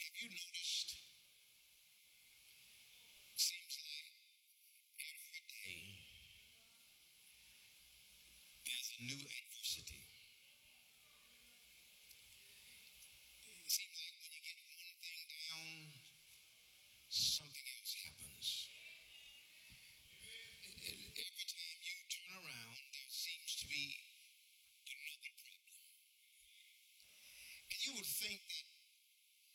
Have you noticed? Seems like every day there's a new